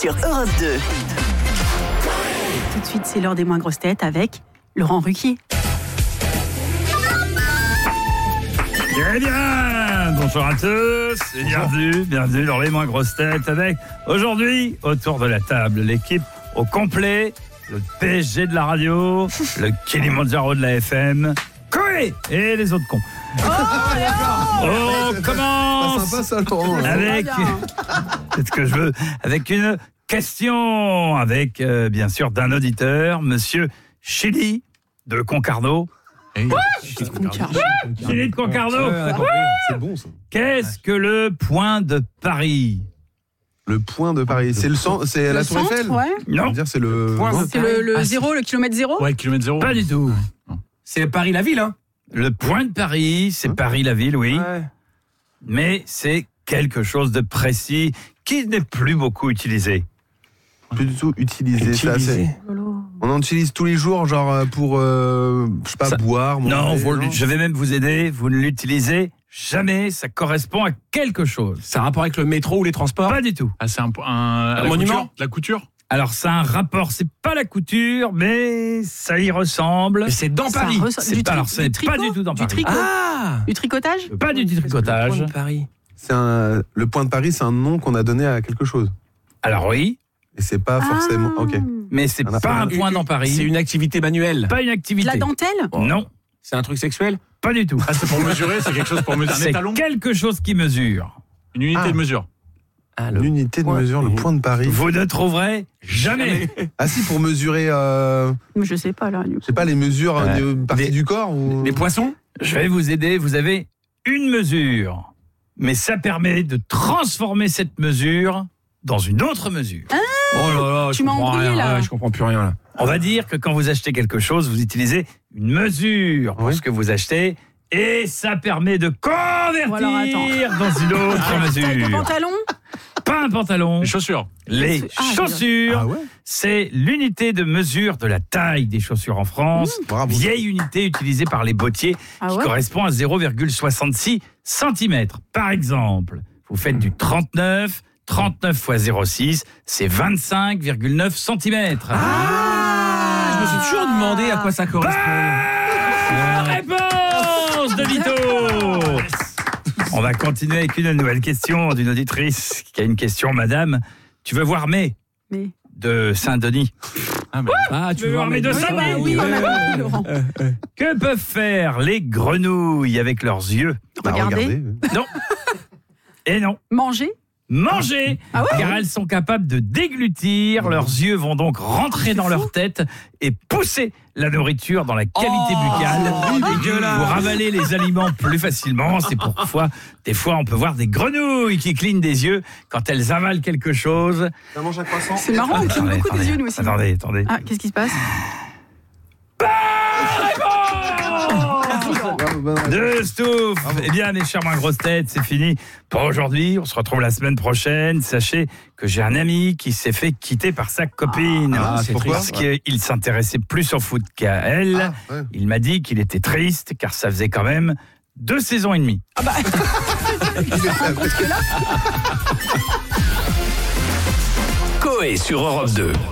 sur Europe 2. Tout de suite, c'est l'heure des moins grosses têtes avec Laurent Ruquier. Eh bien, bonjour à tous et bienvenue dans les moins grosses têtes avec aujourd'hui, autour de la table, l'équipe au complet, le PSG de la radio, le Kilimanjaro de la FM, Koé et les autres cons. On commence sympa, ça, Laurent. avec, c'est ce que je veux, avec une question, avec bien sûr d'un auditeur, Monsieur Chili de Concarneau. Chili de Concarneau. C'est bon ça. Qu'est-ce que le point de Paris? Le point de Paris, c'est c'est la Tour Eiffel. Ouais. Non, dire c'est le C'est le zéro, le kilomètre zéro. Ouais, kilomètre zéro. pas du tout. C'est Paris la ville, hein. Le point de Paris, c'est Paris la ville, oui. Ouais. Mais c'est quelque chose de précis qui n'est plus beaucoup utilisé. plus du tout utilisé. Ça, on en utilise tous les jours, genre pour je sais pas, boire. Non, manger, je vais même vous aider. Vous ne l'utilisez jamais. Ça correspond à quelque chose. C'est un rapport avec le métro ou les transports? Pas du tout. Ah, c'est un monument? La couture? Alors, c'est un rapport. C'est pas la couture, mais ça y ressemble. Mais c'est dans Paris. C'est pas, alors, c'est pas du tout dans Paris. Tricot. Ah, Du tricotage. Pas du tricotage. Le Paris. le point de Paris, c'est un nom qu'on a donné à quelque chose. Alors oui, Et c'est pas forcément. Ok. mais c'est On a pas pas un point dans Paris. C'est une activité manuelle. Pas une activité. La dentelle. Non, C'est un truc sexuel? pas du tout. Ah, c'est pour mesurer, c'est quelque chose pour mesurer. Un C'est étalon? quelque chose qui mesure. Une unité de mesure. Ah, L'unité de mesure, le point de Paris. Vous ne trouverez jamais. Ah si, pour mesurer, Mais je sais pas là. je sais pas, les mesures de partie du corps ou. Les poissons? Je vais vous aider. Vous avez une mesure, mais ça permet de transformer cette mesure dans une autre mesure. Oh là là, Tu m'as embrouillé, rien. là. Ouais, je comprends plus rien là. On va dire que quand vous achetez quelque chose, vous utilisez une mesure pour Oui. ce que vous achetez, et ça permet de convertir Bon, alors, attends. dans une autre Taille de mesure. pantalon. Pas un pantalon. Les chaussures. Les Ah, chaussures, Ah ouais. c'est l'unité de mesure de la taille des chaussures en France. Bravo. Vieille unité utilisée par les bottiers Ah qui ouais. correspond à 0,66 cm. Par exemple, vous faites du 39 x 0,6, c'est 25,9 cm. Je me suis toujours demandé à quoi ça correspond. Réponse de Vito. On va continuer avec une nouvelle question d'une auditrice qui a une question, madame. Tu veux voir May Mais. de Saint-Denis? Tu veux voir mes deux seins? Oui, on a compris, Laurent. Que peuvent faire les grenouilles avec leurs yeux? Regardez. Non. Et non. Manger. Manger, Ah ouais. car elles sont capables de déglutir. Leurs yeux vont donc rentrer dans leur tête et pousser la nourriture dans la cavité buccale. dégueulasse. Pour avaler les aliments plus facilement. C'est pourquoi, des fois, on peut voir des grenouilles qui clignent des yeux quand elles avalent quelque chose. Ça mange un croissant. C'est marrant, on cligne beaucoup des yeux nous aussi. Attendez. Ah, qu'est-ce qui se passe? De Stouff. Eh bien, mes chers moins grosses têtes, c'est fini pour aujourd'hui. On se retrouve la semaine prochaine. Sachez que j'ai un ami qui s'est fait quitter par sa copine. c'est pourquoi Parce qu'il s'intéressait plus au foot qu'à elle. Ah, ouais. Il m'a dit qu'il était triste car ça faisait quand même 2 saisons et demie. Koé sur Europe 2.